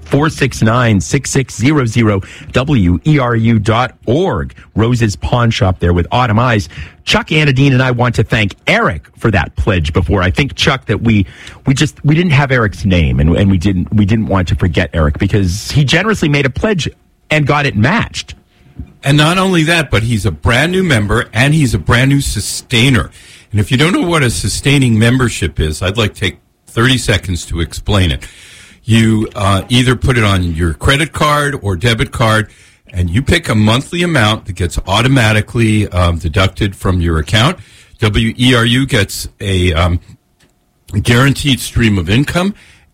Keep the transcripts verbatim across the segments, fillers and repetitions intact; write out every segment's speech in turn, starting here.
four six nine, six six zero zero, W E R U dot org. Rose's Pawn Shop there with Autumn Eyes. Chuck Anadine and I want to thank Eric for that pledge before. I think, Chuck, that we we just we didn't have Eric's name, and, and we didn't we didn't want to forget Eric because he generously made a pledge and got it matched. And not only that, but he's a brand new member and he's a brand new sustainer. And if you don't know what a sustaining membership is, I'd like to take thirty seconds to explain it. You uh, either put it on your credit card or debit card, and you pick a monthly amount that gets automatically um, deducted from your account. W E R U gets a um, guaranteed stream of income,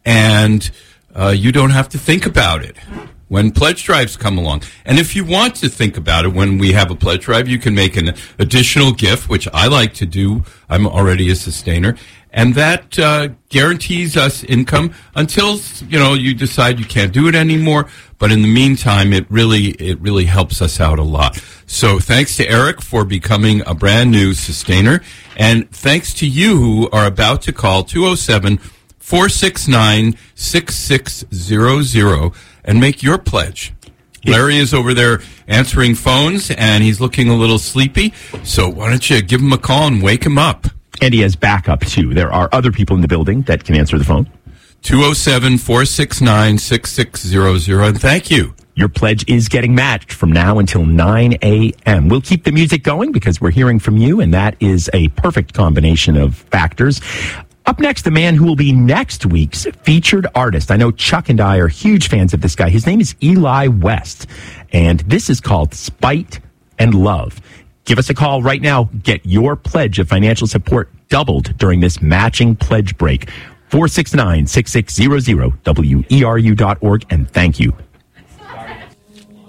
and uh, you don't have to think about it when pledge drives come along. And if you want to think about it when we have a pledge drive, you can make an additional gift, which I like to do. I'm already a sustainer. And that uh, guarantees us income until, you know, you decide you can't do it anymore. But in the meantime, it really it really helps us out a lot. So thanks to Eric for becoming a brand new sustainer. And thanks to you who are about to call two oh seven, four six nine, six six zero zero and make your pledge. Larry is over there answering phones, and he's looking a little sleepy. So why don't you give him a call and wake him up? And he has backup, too. There are other people in the building that can answer the phone. two oh seven, four six nine, six six zero zero. And thank you. Your pledge is getting matched from now until nine a.m. We'll keep the music going because we're hearing from you, and that is a perfect combination of factors. Up next, the man who will be next week's featured artist. I know Chuck and I are huge fans of this guy. His name is Eli West, and this is called Spite and Love. Give us a call right now. Get your pledge of financial support doubled during this matching pledge break. four six nine, six six zero zero, W E R U dot org, and thank you.